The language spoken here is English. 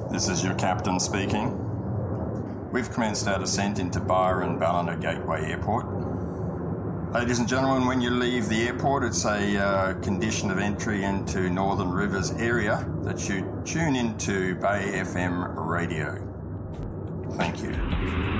This is your captain speaking. We've commenced our descent into Byron Ballina Gateway Airport. Ladies and gentlemen, when you leave the airport, it's a condition of entry into Northern Rivers area that you tune into Bay FM radio. Thank you.